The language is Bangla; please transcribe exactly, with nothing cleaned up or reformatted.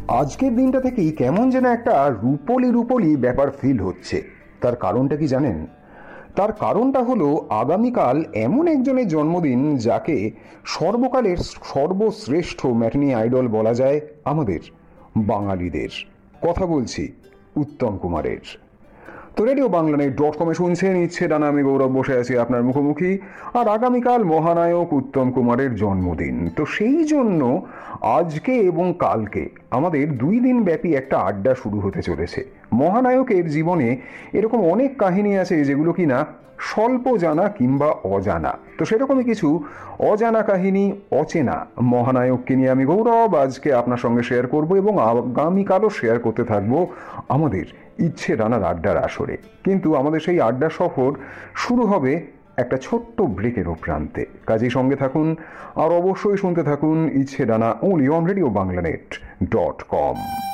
আজকের দিনটা থেকেই কেমন যেন একটা রূপলি রূপলি ব্যাপার ফিল হচ্ছে। তার কারণটা কি জানেন? তার কারণটা হলো আগামীকাল এমন একজনের জন্মদিন যাকে সর্বকালের সর্বশ্রেষ্ঠ ম্যাটনি আইডল বলা যায় আমাদের বাঙালিদের। কথা বলছি উত্তম কুমারের। তো রেডিও বাংলানেট ডট কমে শুনছেন ইচ্ছে ডানা, আমি গৌরব বসে আছি আপনার মুখোমুখি। আর আগামীকাল মহানায়ক উত্তম কুমারের জন্মদিন, তো সেই জন্য আজকে এবং কালকে আমাদের দুই দিন ব্যাপী একটা আড্ডা শুরু হতে চলেছে। মহানায়কের জীবনে এরকম অনেক কাহিনী আছে যেগুলো কিনা স্বল্প জানা কিংবা অজানা। তো সেরকমই কিছু অজানা কাহিনী, অচেনা মহানায়ককে নিয়ে আমি গৌরব আজকে আপনার সঙ্গে শেয়ার করব এবং আগামীকালও শেয়ার করতে থাকবো আমাদের ইচ্ছে ডানার আড্ডার আসরে। কিন্তু আমাদের সেই আড্ডা সফর শুরু হবে একটা ছোট্ট ব্রেকেরও প্রান্তে। কাজেই সঙ্গে থাকুন আর অবশ্যই শুনতে থাকুন ইচ্ছে ডানা, only on radio বাংলানেট dot com.